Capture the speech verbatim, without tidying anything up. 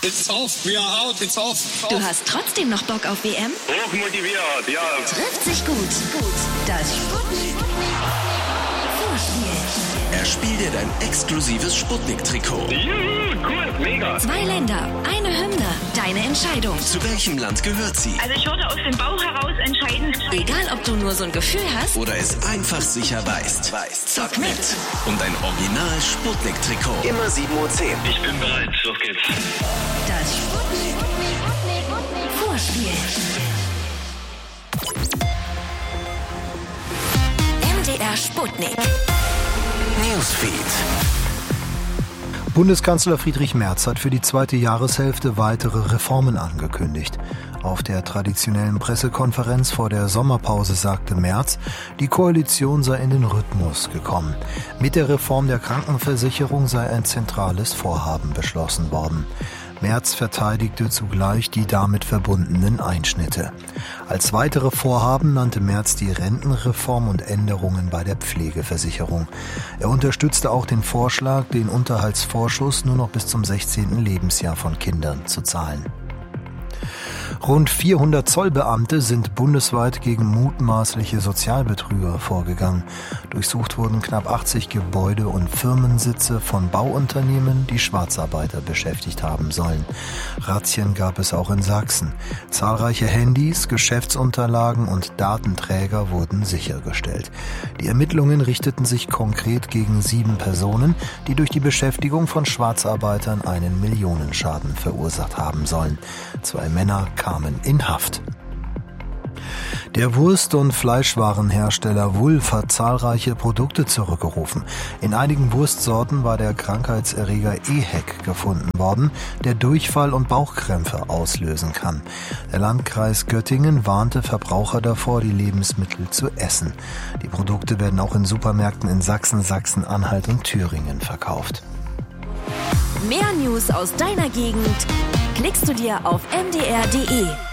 It's off, we are out, it's off. It's off. Du hast trotzdem noch Bock auf W M? Hochmotiviert, ja. Trifft sich gut. Gut. Das Sputnik Vorspiel. Erspiel dir dein exklusives Sputnik-Trikot. Juhu, cool, mega. Zwei Länder, eine Hymne, deine Entscheidung. Zu welchem Land gehört sie? Also ich würde aus dem Bauch heraus entscheiden. Egal, ob du nur so ein Gefühl hast Oder es einfach sicher weißt. Zock mit. Um dein Original Sputnik-Trikot. Immer sieben Uhr zehn. Ich bin bereit, los geht's. das Sputnik Vorspiel. M D R Sputnik. Newsfeed. Bundeskanzler Friedrich Merz hat für die zweite Jahreshälfte weitere Reformen angekündigt. Auf der traditionellen Pressekonferenz vor der Sommerpause sagte Merz, die Koalition sei in den Rhythmus gekommen. Mit der Reform der Krankenversicherung sei ein zentrales Vorhaben beschlossen worden. Merz verteidigte zugleich die damit verbundenen Einschnitte. Als weitere Vorhaben nannte Merz die Rentenreform und Änderungen bei der Pflegeversicherung. Er unterstützte auch den Vorschlag, den Unterhaltsvorschuss nur noch bis zum sechzehnten Lebensjahr von Kindern zu zahlen. Rund vierhundert Zollbeamte sind bundesweit gegen mutmaßliche Sozialbetrüger vorgegangen. Durchsucht wurden knapp achtzig Gebäude und Firmensitze von Bauunternehmen, die Schwarzarbeiter beschäftigt haben sollen. Razzien gab es auch in Sachsen. Zahlreiche Handys, Geschäftsunterlagen und Datenträger wurden sichergestellt. Die Ermittlungen richteten sich konkret gegen sieben Personen, die durch die Beschäftigung von Schwarzarbeitern einen Millionenschaden verursacht haben sollen. Zwei Männer kamen in Haft. Der Wurst- und Fleischwarenhersteller Wulff hat zahlreiche Produkte zurückgerufen. In einigen Wurstsorten war der Krankheitserreger E H E C gefunden worden, der Durchfall und Bauchkrämpfe auslösen kann. Der Landkreis Göttingen warnte Verbraucher davor, die Lebensmittel zu essen. Die Produkte werden auch in Supermärkten in Sachsen, Sachsen-Anhalt und Thüringen verkauft. Mehr News aus deiner Gegend klickst du dir auf m d r punkt d e.